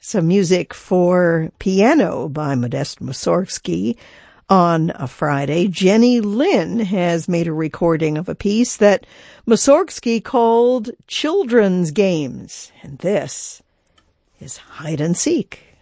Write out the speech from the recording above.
some music for piano by Modest Mussorgsky. On a Friday, Jenny Lin has made a recording of a piece that Mussorgsky called Children's Games, and this is Hide and Seek.